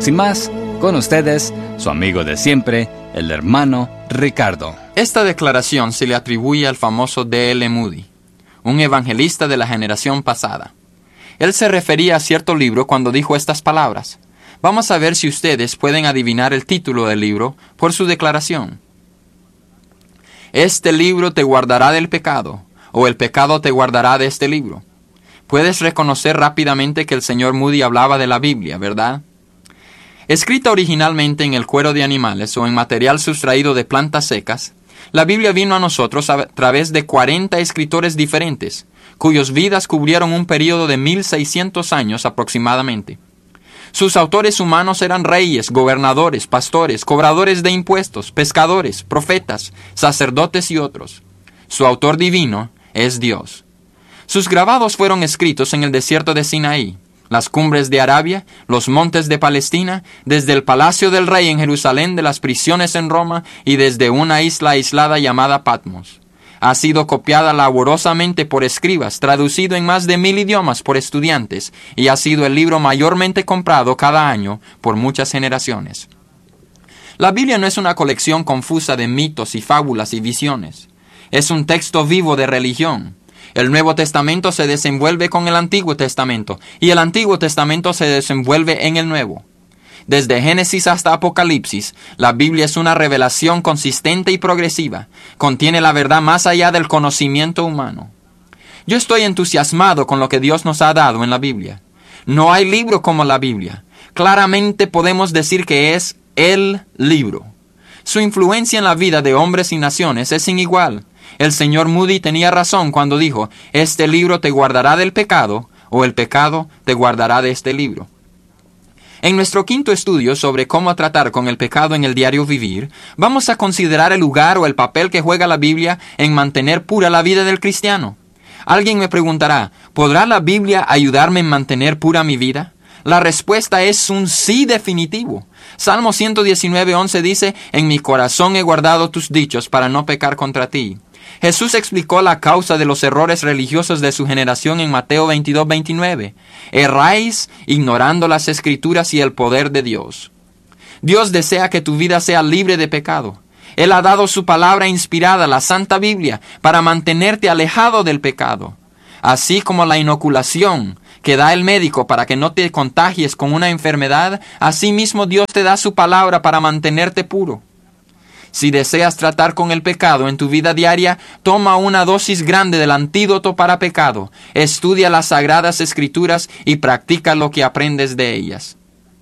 Sin más, con ustedes, su amigo de siempre, el hermano Ricardo. Esta declaración se le atribuye al famoso D.L. Moody, un evangelista de la generación pasada. Él se refería a cierto libro cuando dijo estas palabras. Vamos a ver si ustedes pueden adivinar el título del libro por su declaración. Este libro te guardará del pecado, o el pecado te guardará de este libro. Puedes reconocer rápidamente que el señor Moody hablaba de la Biblia, ¿verdad? Escrita originalmente en el cuero de animales o en material sustraído de plantas secas, la Biblia vino a nosotros a través de 40 escritores diferentes, cuyas vidas cubrieron un período de 1600 años aproximadamente. Sus autores humanos eran reyes, gobernadores, pastores, cobradores de impuestos, pescadores, profetas, sacerdotes y otros. Su autor divino es Dios. Sus grabados fueron escritos en el desierto de Sinaí, las cumbres de Arabia, los montes de Palestina, desde el palacio del rey en Jerusalén, de las prisiones en Roma y desde una isla aislada llamada Patmos. Ha sido copiada laborosamente por escribas, traducido en más de 1000 idiomas por estudiantes, y ha sido el libro mayormente comprado cada año por muchas generaciones. La Biblia no es una colección confusa de mitos y fábulas y visiones. Es un texto vivo de religión. El Nuevo Testamento se desenvuelve con el Antiguo Testamento, y el Antiguo Testamento se desenvuelve en el Nuevo. Desde Génesis hasta Apocalipsis, la Biblia es una revelación consistente y progresiva. Contiene la verdad más allá del conocimiento humano. Yo estoy entusiasmado con lo que Dios nos ha dado en la Biblia. No hay libro como la Biblia. Claramente podemos decir que es el libro. Su influencia en la vida de hombres y naciones es sin igual. El señor Moody tenía razón cuando dijo, este libro te guardará del pecado, o el pecado te guardará de este libro. En nuestro quinto estudio sobre cómo tratar con el pecado en el diario vivir, vamos a considerar el lugar o el papel que juega la Biblia en mantener pura la vida del cristiano. Alguien me preguntará, ¿podrá la Biblia ayudarme en mantener pura mi vida? La respuesta es un sí definitivo. Salmo 119:11 dice, en mi corazón he guardado tus dichos para no pecar contra ti. Jesús explicó la causa de los errores religiosos de su generación en Mateo 22:29. Erráis ignorando las Escrituras y el poder de Dios. Dios desea que tu vida sea libre de pecado. Él ha dado su palabra inspirada, la Santa Biblia, para mantenerte alejado del pecado. Así como la inoculación que da el médico para que no te contagies con una enfermedad, asimismo Dios te da su palabra para mantenerte puro. Si deseas tratar con el pecado en tu vida diaria, toma una dosis grande del antídoto para pecado, estudia las Sagradas Escrituras y practica lo que aprendes de ellas.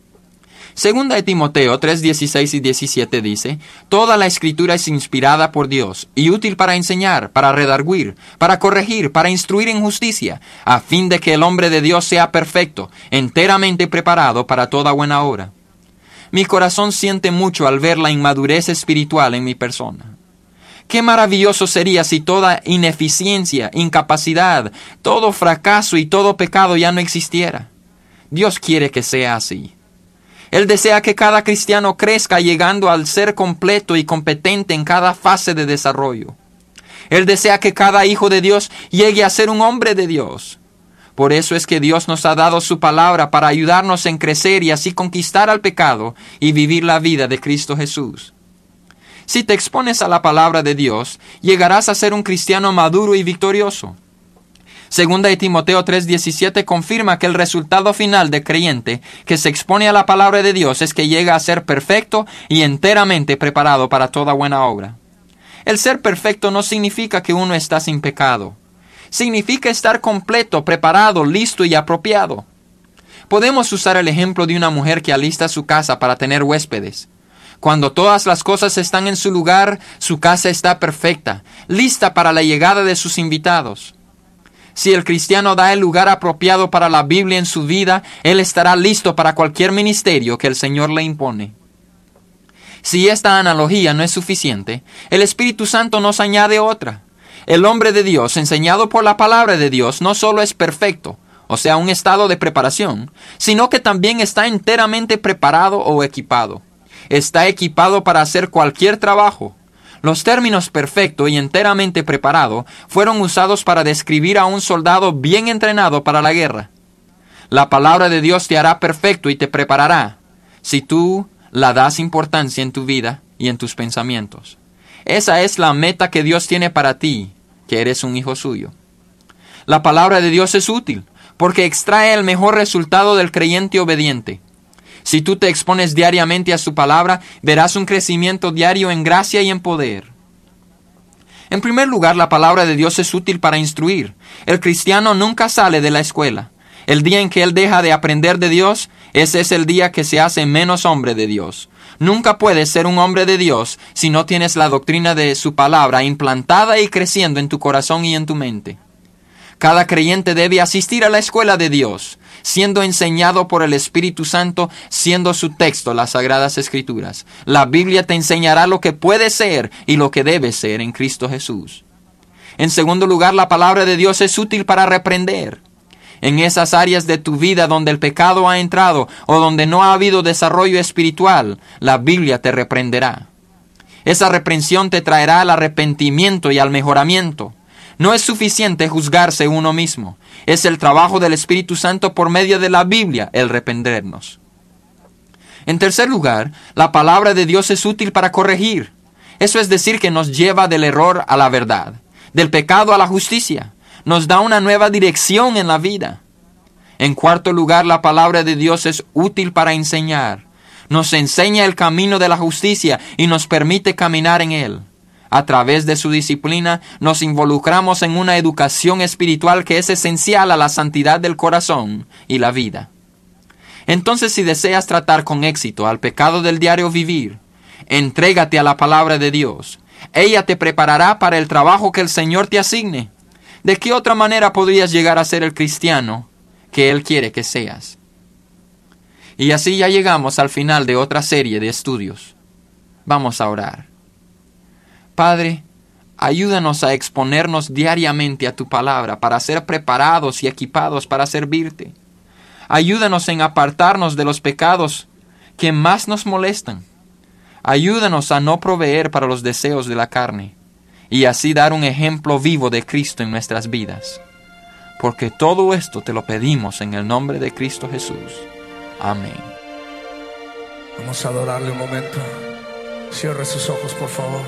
Segunda de Timoteo 3:16 y 17 dice, toda la Escritura es inspirada por Dios y útil para enseñar, para redarguir, para corregir, para instruir en justicia, a fin de que el hombre de Dios sea perfecto, enteramente preparado para toda buena obra. Mi corazón siente mucho al ver la inmadurez espiritual en mi persona. Qué maravilloso sería si toda ineficiencia, incapacidad, todo fracaso y todo pecado ya no existiera. Dios quiere que sea así. Él desea que cada cristiano crezca llegando al ser completo y competente en cada fase de desarrollo. Él desea que cada hijo de Dios llegue a ser un hombre de Dios. Por eso es que Dios nos ha dado su palabra para ayudarnos en crecer y así conquistar al pecado y vivir la vida de Cristo Jesús. Si te expones a la palabra de Dios, llegarás a ser un cristiano maduro y victorioso. Segunda de Timoteo 3:17 confirma que el resultado final de creyente que se expone a la palabra de Dios es que llega a ser perfecto y enteramente preparado para toda buena obra. El ser perfecto no significa que uno está sin pecado. Significa estar completo, preparado, listo y apropiado. Podemos usar el ejemplo de una mujer que alista su casa para tener huéspedes. Cuando todas las cosas están en su lugar, su casa está perfecta, lista para la llegada de sus invitados. Si el cristiano da el lugar apropiado para la Biblia en su vida, él estará listo para cualquier ministerio que el Señor le impone. Si esta analogía no es suficiente, el Espíritu Santo nos añade otra. El hombre de Dios, enseñado por la palabra de Dios, no solo es perfecto, o sea, un estado de preparación, sino que también está enteramente preparado o equipado. Está equipado para hacer cualquier trabajo. Los términos perfecto y enteramente preparado fueron usados para describir a un soldado bien entrenado para la guerra. La palabra de Dios te hará perfecto y te preparará. si tú la das importancia en tu vida y en tus pensamientos. Esa es la meta que Dios tiene para ti, que eres un hijo suyo. La palabra de Dios es útil, porque extrae el mejor resultado del creyente obediente. Si tú te expones diariamente a su palabra, verás un crecimiento diario en gracia y en poder. En primer lugar, la palabra de Dios es útil para instruir. El cristiano nunca sale de la escuela. El día en que él deja de aprender de Dios, ese es el día que se hace menos hombre de Dios. Nunca puedes ser un hombre de Dios si no tienes la doctrina de su palabra implantada y creciendo en tu corazón y en tu mente. Cada creyente debe asistir a la escuela de Dios, siendo enseñado por el Espíritu Santo, siendo su texto las Sagradas Escrituras. La Biblia te enseñará lo que puede ser y lo que debe ser en Cristo Jesús. En segundo lugar, la palabra de Dios es útil para reprender. En esas áreas de tu vida donde el pecado ha entrado o donde no ha habido desarrollo espiritual, la Biblia te reprenderá. Esa reprensión te traerá al arrepentimiento y al mejoramiento. No es suficiente juzgarse uno mismo. Es el trabajo del Espíritu Santo por medio de la Biblia el reprendernos. En tercer lugar, la palabra de Dios es útil para corregir. Eso es decir, que nos lleva del error a la verdad, del pecado a la justicia. Nos da una nueva dirección en la vida. En cuarto lugar, la palabra de Dios es útil para enseñar. Nos enseña el camino de la justicia y nos permite caminar en él. A través de su disciplina nos involucramos en una educación espiritual que es esencial a la santidad del corazón y la vida. Entonces, si deseas tratar con éxito al pecado del diario vivir, entrégate a la palabra de Dios. Ella te preparará para el trabajo que el Señor te asigne. ¿De qué otra manera podrías llegar a ser el cristiano que Él quiere que seas? Y así ya llegamos al final de otra serie de estudios. Vamos a orar. Padre, ayúdanos a exponernos diariamente a tu palabra para ser preparados y equipados para servirte. Ayúdanos en apartarnos de los pecados que más nos molestan. Ayúdanos a no proveer para los deseos de la carne y así dar un ejemplo vivo de Cristo en nuestras vidas. Porque todo esto te lo pedimos en el nombre de Cristo Jesús. Amén. Vamos a adorarle un momento. Cierre sus ojos, por favor.